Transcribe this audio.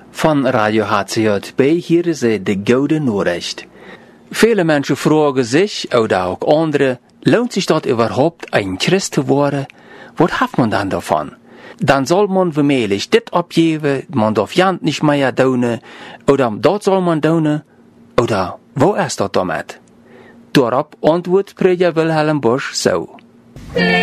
Von Radio HCJB hier ist de Gouden Nachricht. Viele Menschen fragen sich, oder auch andere, lohnt sich dort überhaupt ein Christ zu werden? Was hat man dann davon? Dann soll man vermehlich dit abgeben, man darf ja nicht mehr tun, oder dort soll man tun, oder wo ist das damit? Darauf antwortet Prediger Wilhelm Busch so.